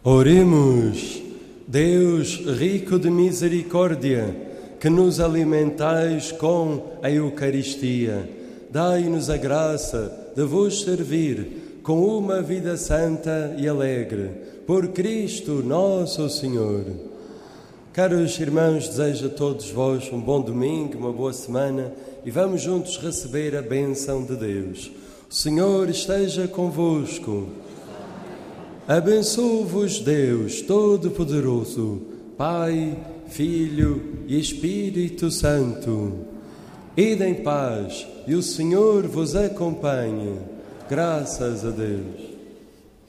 Oremos. Deus rico de misericórdia, que nos alimentais com a Eucaristia, dai-nos a graça de vos servir com uma vida santa e alegre, por Cristo nosso Senhor. Caros irmãos, desejo a todos vós um bom domingo, uma boa semana e vamos juntos receber a bênção de Deus. O Senhor esteja convosco. Abençoe-vos Deus Todo-Poderoso, Pai, Filho e Espírito Santo. Ide em paz e o Senhor vos acompanhe. Graças a Deus.